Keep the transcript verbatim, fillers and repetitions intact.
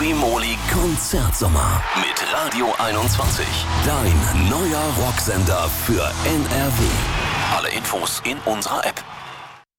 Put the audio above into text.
Primoly Konzertsommer mit Radio einundzwanzig. Dein neuer Rocksender für N R W. Alle Infos in unserer App.